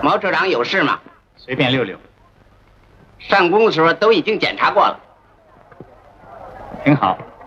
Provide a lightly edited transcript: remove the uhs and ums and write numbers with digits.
毛处长有事吗？ 随便溜溜。 上工的时候都已经检查过了。 挺好，